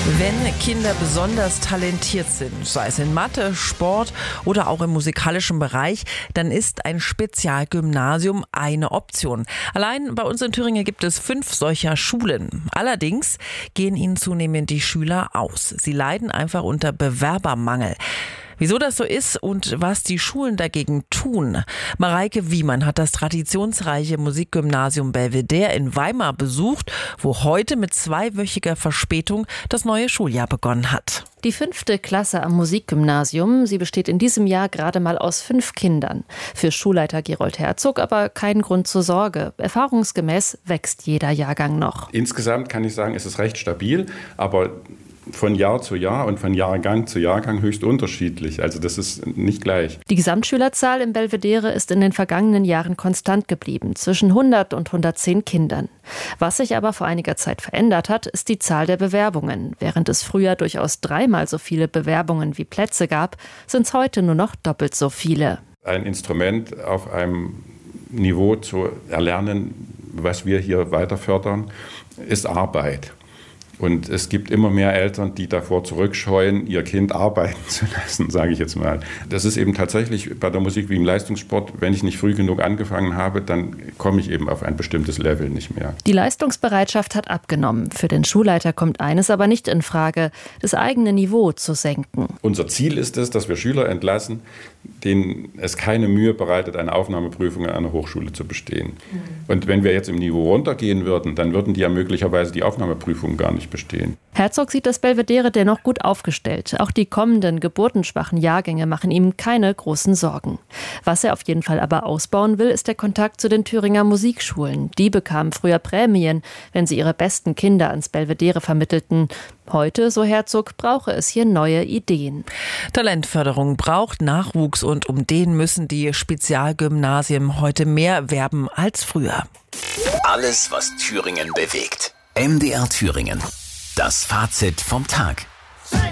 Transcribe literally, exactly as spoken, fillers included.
Wenn Kinder besonders talentiert sind, sei es in Mathe, Sport oder auch im musikalischen Bereich, dann ist ein Spezialgymnasium eine Option. Allein bei uns in Thüringen gibt es fünf solcher Schulen. Allerdings gehen ihnen zunehmend die Schüler aus. Sie leiden einfach unter Bewerbermangel. Wieso das so ist und was die Schulen dagegen tun. Mareike Wiemann hat das traditionsreiche Musikgymnasium Belvedere in Weimar besucht, wo heute mit zweiwöchiger Verspätung das neue Schuljahr begonnen hat. Die fünfte Klasse am Musikgymnasium, sie besteht in diesem Jahr gerade mal aus fünf Kindern. Für Schulleiter Gerold Herzog aber kein Grund zur Sorge. Erfahrungsgemäß wächst jeder Jahrgang noch. Insgesamt kann ich sagen, es ist recht stabil, aber von Jahr zu Jahr und von Jahrgang zu Jahrgang höchst unterschiedlich. Also das ist nicht gleich. Die Gesamtschülerzahl im Belvedere ist in den vergangenen Jahren konstant geblieben, zwischen hundert und hundertzehn Kindern. Was sich aber vor einiger Zeit verändert hat, ist die Zahl der Bewerbungen. Während es früher durchaus dreimal so viele Bewerbungen wie Plätze gab, sind es heute nur noch doppelt so viele. Ein Instrument auf einem Niveau zu erlernen, was wir hier weiter fördern, ist Arbeit. Und es gibt immer mehr Eltern, die davor zurückscheuen, ihr Kind arbeiten zu lassen, sage ich jetzt mal. Das ist eben tatsächlich bei der Musik wie im Leistungssport, wenn ich nicht früh genug angefangen habe, dann komme ich eben auf ein bestimmtes Level nicht mehr. Die Leistungsbereitschaft hat abgenommen. Für den Schulleiter kommt eines aber nicht in Frage, das eigene Niveau zu senken. Unser Ziel ist es, dass wir Schüler entlassen, denen es keine Mühe bereitet, eine Aufnahmeprüfung an einer Hochschule zu bestehen. Mhm. Und wenn wir jetzt im Niveau runtergehen würden, dann würden die ja möglicherweise die Aufnahmeprüfung gar nicht bestehen. Herzog sieht das Belvedere dennoch gut aufgestellt. Auch die kommenden geburtenschwachen Jahrgänge machen ihm keine großen Sorgen. Was er auf jeden Fall aber ausbauen will, ist der Kontakt zu den Thüringer Musikschulen. Die bekamen früher Prämien, wenn sie ihre besten Kinder ans Belvedere vermittelten. Heute, so Herzog, brauche es hier neue Ideen. Talentförderung braucht Nachwuchs und um den müssen die Spezialgymnasien heute mehr werben als früher. Alles, was Thüringen bewegt. M D R Thüringen. Das Fazit vom Tag.